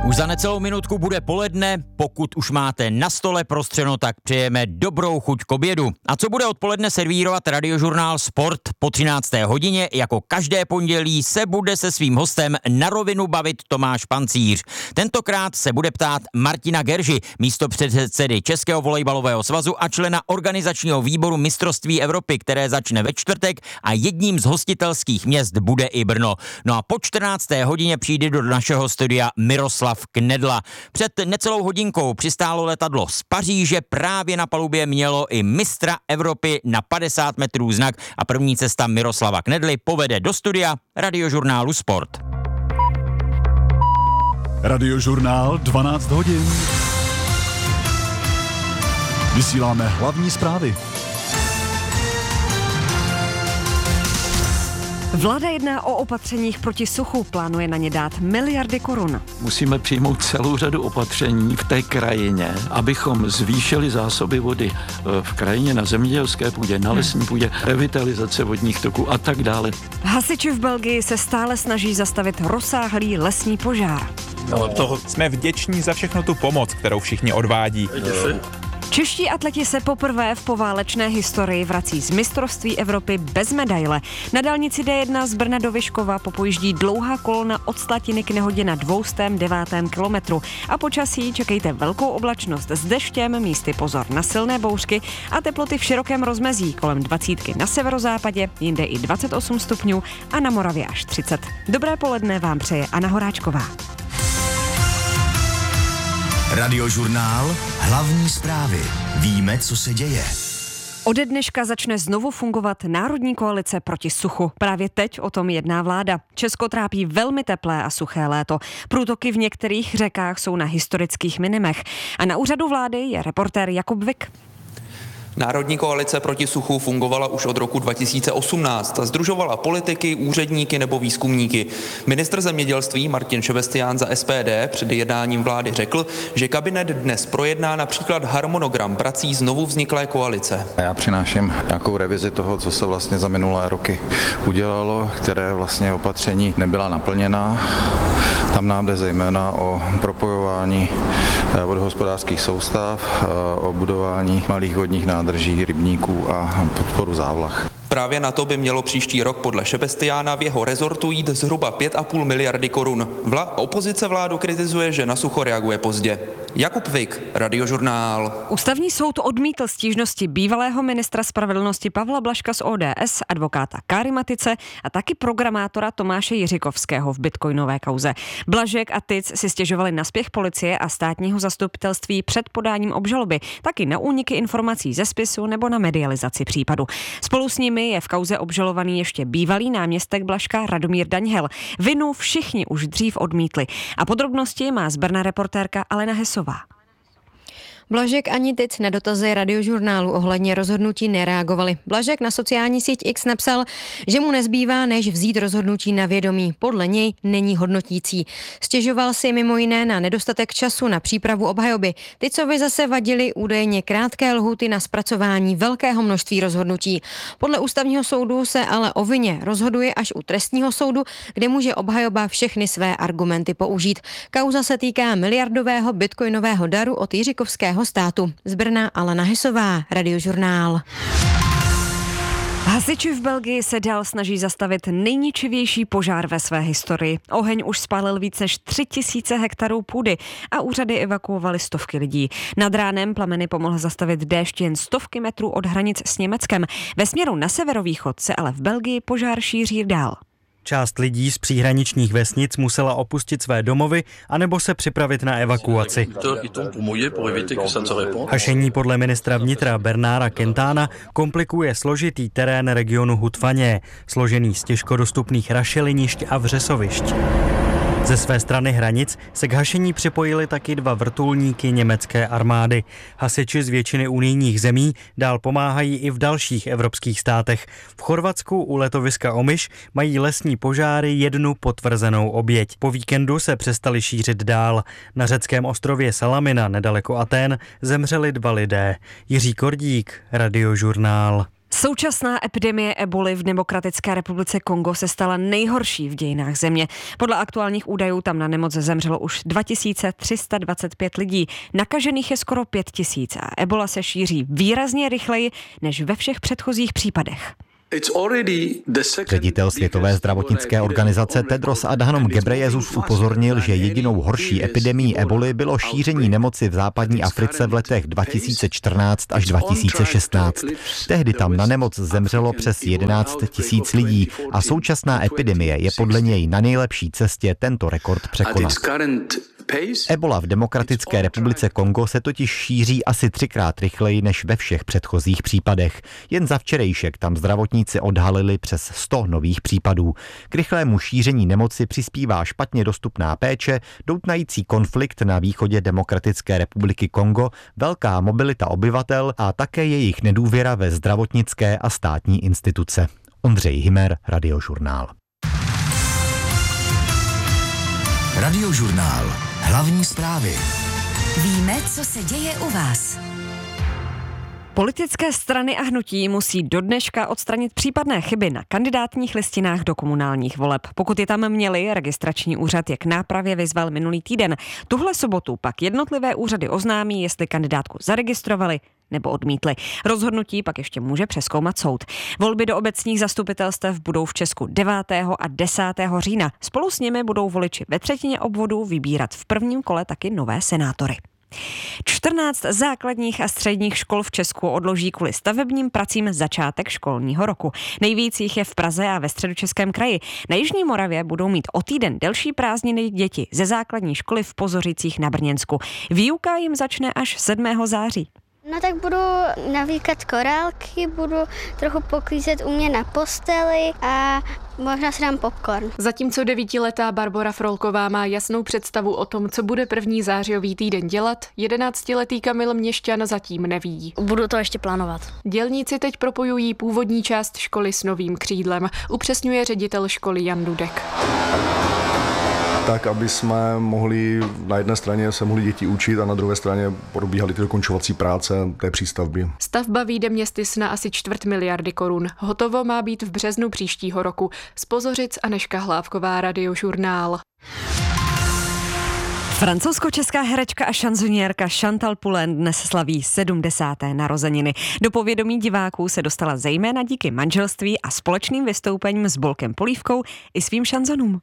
Už za necelou minutku bude poledne, pokud už máte na stole prostřeno, tak přejeme dobrou chuť k obědu. A co bude odpoledne servírovat Radiožurnál Sport po 13. hodině, jako každé pondělí se bude se svým hostem na rovinu bavit Tomáš Pancíř. Tentokrát se bude ptát Martina Gerži, místopředsedy Českého volejbalového svazu a člena organizačního výboru mistrovství Evropy, které začne ve čtvrtek a jedním z hostitelských měst bude i Brno. No a po 14. hodině přijde do našeho studia Miroslav Knedla. Před necelou hodinkou přistálo letadlo z Paříže, právě na palubě mělo i mistra Evropy na 50 metrů znak a první cesta Miroslava Knedly povede do studia Radiožurnálu Sport. Radiožurnál 12 hodin. Vysíláme hlavní zprávy. Vláda jedná o opatřeních proti suchu, plánuje na ně dát miliardy korun. Musíme přijmout celou řadu opatření v té krajině, abychom zvýšili zásoby vody v krajině, na zemědělské půdě, na lesní půdě, revitalizace vodních toků a tak dále. Hasiči v Belgii se stále snaží zastavit rozsáhlý lesní požár. Jsme vděční za všechno tu pomoc, kterou všichni odvádí. Čeští atleti se poprvé v poválečné historii vrací z mistrovství Evropy bez medaile. Na dálnici D1 z Brna do Vyškova popojíždí dlouhá kolona od Slatiny k Nehodě na 209. kilometru. A počasí čekejte velkou oblačnost s deštěm, místy pozor na silné bouřky a teploty v širokém rozmezí kolem 20 na severozápadě, jinde i 28 stupňů a na Moravě až 30. Dobré poledne vám přeje Anna Horáčková. Radiožurnál, hlavní zprávy. Víme, co se děje. Ode dneška začne znovu fungovat Národní koalice proti suchu. Právě teď o tom jedná vláda. Česko trápí velmi teplé a suché léto. Průtoky v některých řekách jsou na historických minimech. A na úřadu vlády je reportér Jakub Vik. Národní koalice proti suchu fungovala už od roku 2018 a sdružovala politiky, úředníky nebo výzkumníky. Ministr zemědělství Martin Šebestián za SPD před jednáním vlády řekl, že kabinet dnes projedná například harmonogram prací znovu vzniklé koalice. Já přináším nějakou revizi toho, co se vlastně za minulé roky udělalo, které vlastně opatření nebyla naplněna. Tam nám jde zejména o propojování vodohospodářských soustav, o budování malých vodních nádrží, rybníků a podporu závlah. Právě na to by mělo příští rok podle Šebestiána v jeho rezortu jít zhruba 5,5 miliardy korun. Opozice vládu kritizuje, že na sucho reaguje pozdě. Jakub Vik, Radiožurnál. Ústavní soud odmítl stížnosti bývalého ministra spravedlnosti Pavla Blažka z ODS, advokáta Káry Matice a taky programátora Tomáše Jiřikovského v bitcoinové kauze. Blažek a Tic si stěžovali na spěch policie a státního zastupitelství před podáním obžaloby, taky na úniky informací ze spisu nebo na medializaci případu. Spolu s nimi je v kauze obžalovaný ještě bývalý náměstek Blažka Radomír Daňhel. Vinu všichni už dřív odmítli. A podrobnosti má z Brna reportérka Alena Hesová. Blažek ani Tic na dotazy Radiožurnálu ohledně rozhodnutí nereagovali. Blažek na sociální síť X napsal, že mu nezbývá, než vzít rozhodnutí na vědomí. Podle něj není hodnotící. Stěžoval si mimo jiné na nedostatek času na přípravu obhajoby. Ticovi zase vadily údajně krátké lhůty na zpracování velkého množství rozhodnutí. Podle ústavního soudu se ale o vině rozhoduje až u trestního soudu, kde může obhajoba všechny své argumenty použít. Kauza se týká miliardového bitcoinového daru od Jiřikovského státu. Z Brna Alena Hesová, Radiožurnál. Hasiči v Belgii se dál snaží zastavit nejničivější požár ve své historii. Oheň už spálil víc než 3000 hektarů půdy a úřady evakuovaly stovky lidí. Nad ránem plameny pomohl zastavit déšť jen stovky metrů od hranic s Německem. Ve směru na severovýchod se ale v Belgii požár šíří dál. Část lidí z příhraničních vesnic musela opustit své domovy anebo se připravit na evakuaci. Hašení podle ministra vnitra Bernarda Quintana komplikuje složitý terén regionu Haute-Fagne, složený z těžko dostupných rašelinišť a vřesovišť. Ze své strany hranic se k hašení připojili taky 2 vrtulníky německé armády. Hasiči z většiny unijních zemí dál pomáhají i v dalších evropských státech. V Chorvatsku u letoviska Omiš mají lesní požáry 1 potvrzenou oběť. Po víkendu se přestali šířit dál. Na řeckém ostrově Salamina nedaleko Atén zemřeli 2 lidé. Jiří Kordík, Radiožurnál. Současná epidemie eboly v Demokratické republice Kongo se stala nejhorší v dějinách země. Podle aktuálních údajů tam na nemoc zemřelo už 2325 lidí. Nakažených je skoro 5000 a ebola se šíří výrazně rychleji než ve všech předchozích případech. Ředitel Světové zdravotnické organizace Tedros Adhanom Ghebreyesus upozornil, že jedinou horší epidemií eboly bylo šíření nemoci v západní Africe v letech 2014 až 2016. Tehdy tam na nemoc zemřelo přes 11 000 lidí a současná epidemie je podle něj na nejlepší cestě tento rekord překonat. Ebola v Demokratické republice Kongo se totiž šíří asi 3krát rychleji než ve všech předchozích případech. Jen za včerejšek tam zdravotníci odhalili přes 100 nových případů. K rychlému šíření nemoci přispívá špatně dostupná péče, doutnající konflikt na východě Demokratické republiky Kongo, velká mobilita obyvatel a také jejich nedůvěra ve zdravotnické a státní instituce. Ondřej Himer, Radiožurnál. Radiožurnál. Hlavní zprávy. Víme, co se děje u vás. Politické strany a hnutí musí do dneška odstranit případné chyby na kandidátních listinách do komunálních voleb. Pokud je tam měli, registrační úřad je k nápravě vyzval minulý týden. Tuhle sobotu pak jednotlivé úřady oznámí, jestli kandidátku zaregistrovali nebo odmítli. Rozhodnutí pak ještě může přezkoumat soud. Volby do obecních zastupitelstev budou v Česku 9. a 10. října. Spolu s nimi budou voliči ve třetině obvodů vybírat v prvním kole taky nové senátory. 14 základních a středních škol v Česku odloží kvůli stavebním pracím začátek školního roku. Nejvíc jich je v Praze a ve Středočeském kraji. Na Jižní Moravě budou mít o týden delší prázdniny děti ze základní školy v Pozořicích na Brněnsku. Výuka jim začne až 7. září. No tak budu navíkat korálky, budu trochu poklízet u mě na posteli a možná si dám popcorn. Zatímco 9letá Barbora Frolková má jasnou představu o tom, co bude první zářijový týden dělat, 11letý Kamil Měšťan zatím neví. Budu to ještě plánovat. Dělníci teď propojují původní část školy s novým křídlem, upřesňuje ředitel školy Jan Dudek. Tak, aby jsme mohli, na jedné straně se mohli děti učit a na druhé straně probíhaly ty dokončovací práce té přístavby. Stavba vyjde městys na asi 250 miliardy korun. Hotovo má být v březnu příštího roku. Z Pozořic Anežka Hlávková, Radiožurnál. Francouzsko-česká herečka a šanzoniérka Chantal Poulain dnes slaví 70. narozeniny. Do povědomí diváků se dostala zejména díky manželství a společným vystoupením s Bolkem Polívkou i svým šanzonům.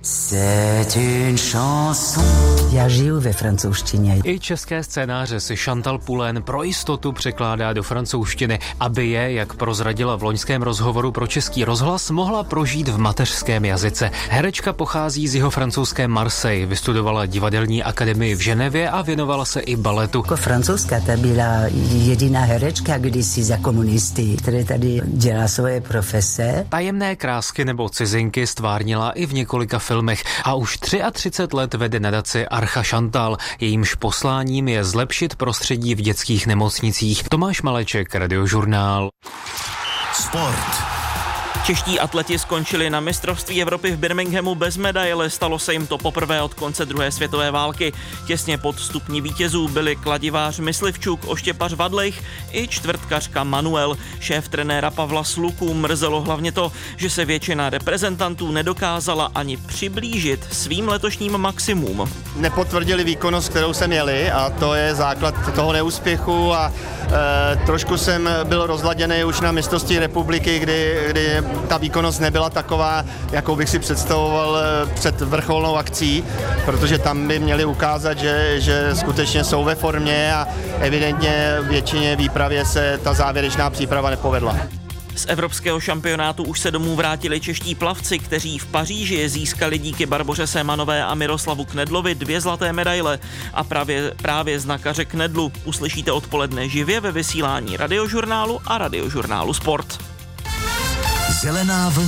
Já žiju ve francouzštině. I české scénáře si Chantal Poulain pro jistotu překládá do francouzštiny, aby je, jak prozradila v loňském rozhovoru pro Český rozhlas, mohla prožít v mateřském jazyce. Herečka pochází z jihovrancouzské Marseille, vystudovala divadelní akademii v Ženevě a věnovala se i baletu. Jako francouzská ta byla jediná herečka kdysi za komunisty, které tady dělá svoje profese. Tajemné krásky nebo cizinky stvárnila i v několika filmech a už 33 let vede nadaci Archa Chantal. Jejímž posláním je zlepšit prostředí v dětských nemocnicích. Tomáš Maleček, Radiožurnál. Sport. Čeští atleti skončili na mistrovství Evropy v Birminghamu bez medaile. Stalo se jim to poprvé od konce druhé světové války. Těsně pod stupní vítězů byli kladivář Myslivčuk, oštěpař Vadlejch i čtvrtkařka Manuel. Šéf trenéra Pavla Sluku mrzelo hlavně to, že se většina reprezentantů nedokázala ani přiblížit svým letošním maximum. Nepotvrdili výkonnost, kterou jsem měli, a to je základ toho neúspěchu a trošku jsem byl rozladěný už na mistrovství republiky, kdy ta výkonnost nebyla taková, jakou bych si představoval před vrcholnou akcí, protože tam by měli ukázat, že skutečně jsou ve formě a evidentně většině výpravě se ta závěrečná příprava nepovedla. Z evropského šampionátu už se domů vrátili čeští plavci, kteří v Paříži získali díky Barboře Sémanové a Miroslavu Knedlovi 2 zlaté medaile. A právě znakaře Knedlu uslyšíte odpoledne živě ve vysílání Radiožurnálu a Radiožurnálu Sport. Zelená vlna.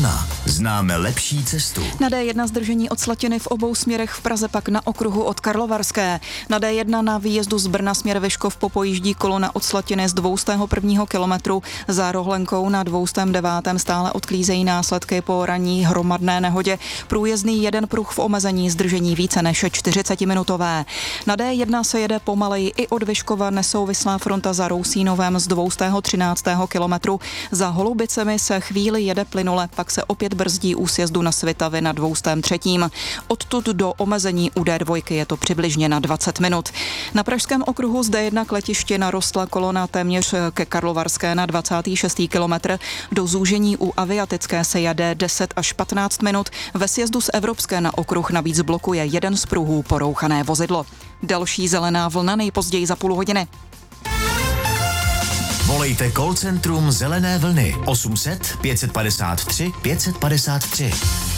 Známe lepší cestu. Na D1 zdržení od Slatiny v obou směrech, v Praze pak na okruhu od Karlovarské. Na D1 na výjezdu z Brna směr Vyškov popojíždí kolona od Slatiny z 201. kilometru. Za Rohlenkou na 209. stále odklízejí následky po ranní hromadné nehodě. Průjezdný jeden pruh v omezení, zdržení více než 40-minutové. Na D1 se jede pomaleji i od Vyškova, nesouvislá fronta za Rousínovem z 213. kilometru. Za Holubicemi se chvíli jede plynule, pak se opět brzdí u sjezdu na Svitavy na 203. Odtud do omezení u D2 je to přibližně na 20 minut. Na pražském okruhu z D1 k letišti narostla kolona téměř ke Karlovarské na 26. kilometr. Do zúžení u Aviatické se jede 10 až 15 minut. Ve sjezdu z Evropské na okruh navíc blokuje jeden z pruhů porouchané vozidlo. Další zelená vlna nejpozději za půl hodiny. Volejte call centrum Zelené vlny 800 553 553.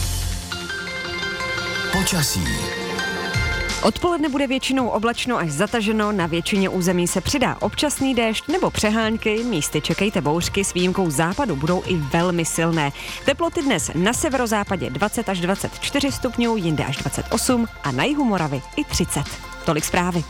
Počasí. Odpoledne bude většinou oblačno až zataženo, na většině území se přidá občasný déšť nebo přehánky, místy čekejte bouřky, s výjimkou západu budou i velmi silné. Teploty dnes na severozápadě 20 až 24 stupňů, jinde až 28 a na jihu Moravy i 30. Tolik zprávy.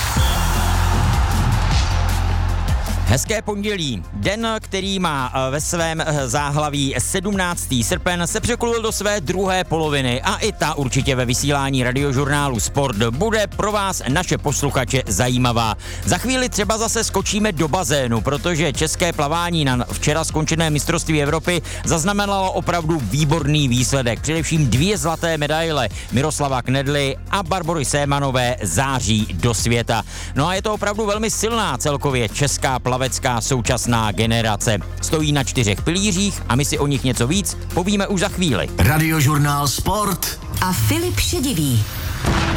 Hezké pondělí. Den, který má ve svém záhlaví 17. srpen, se překlul do své druhé poloviny a i ta určitě ve vysílání radiožurnálu Sport bude pro vás, naše posluchače, zajímavá. Za chvíli třeba zase skočíme do bazénu, protože české plavání na včera skončené mistrovství Evropy zaznamenalo opravdu výborný výsledek. Především 2 zlaté medaile Miroslava Knedly a Barbory Sémanové září do světa. No a je to opravdu velmi silná celkově česká plavecká současná generace. Stojí na 4 pilířích a my si o nich něco víc povíme už za chvíli. Radiožurnál Sport a Filip Šedivý.